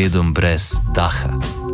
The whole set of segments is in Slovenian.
pogledom brez daha.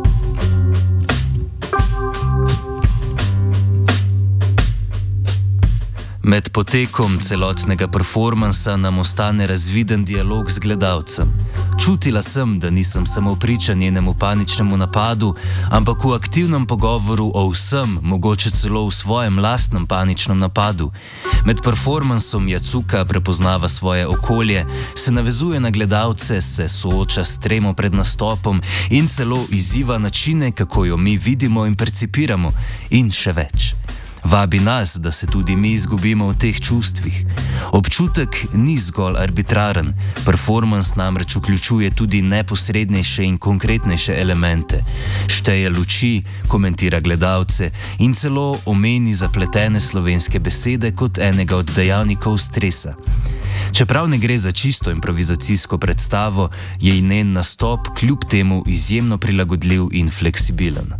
Med potekom celotnega performansa nam ostane razviden dialog z gledalcem. Čutila sem, da nisem samo priča njenemu paničnemu napadu, ampak v aktivnem pogovoru o vsem, mogoče celo v svojem lastnem paničnem napadu. Med performansom Jacuka prepoznava svoje okolje, se navezuje na gledalce, se sooča s tremo pred nastopom in celo izziva načine, kako jo mi vidimo in percipiramo, in še več. Vabi nas, da se tudi mi izgubimo v teh čustvih. Občutek ni zgolj arbitraren, performans namreč vključuje tudi neposrednejše in konkretnejše elemente. Šteje luči, komentira gledalce in celo omeni zapletene slovenske besede kot enega od dejavnikov stresa. Čeprav ne gre za čisto improvizacijsko predstavo, je njen nastop kljub temu izjemno prilagodljiv in fleksibilen.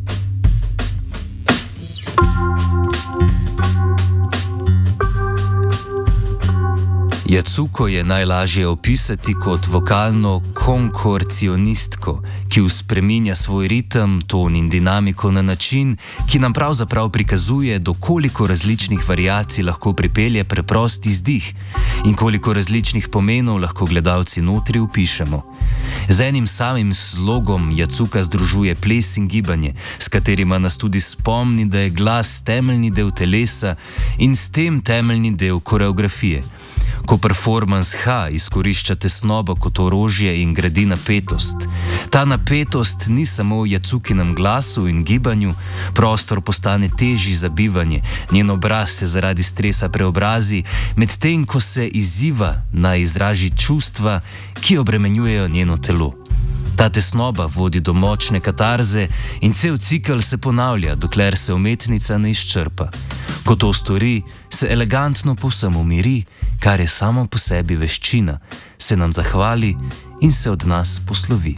Jacuko je najlažje opisati kot vokalno konkorcionistko, ki spreminja svoj ritem, ton in dinamiko na način, ki nam pravzaprav prikazuje, do koliko različnih variacij lahko pripelje preprost izdih in koliko različnih pomenov lahko gledalci notri vpišemo. Z enim samim slogom Jacuka združuje ples in gibanje, s katerima nas tudi spomni, da je glas temeljni del telesa in s tem temeljni del koreografije. Ko performans H izkorišča tesnobo kot orožje in gradi napetost. Ta napetost ni samo v Jacukinem glasu in gibanju, prostor postane težji za bivanje, njen obraz se zaradi stresa preobrazi, medtem ko se izziva naj izraži čustva, ki obremenjujejo njeno telo. Ta tesnoba vodi do močne katarze in cel cikel se ponavlja, dokler se umetnica ne izčrpa. Ko to stori, se elegantno povsem umiri, kar je samo po sebi veščina, se nam zahvali in se od nas poslovi.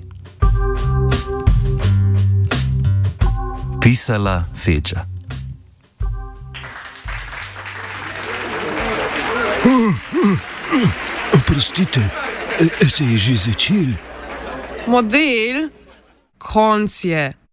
Pisala Fedža. Oprostite, se je že začel? Model, konc je.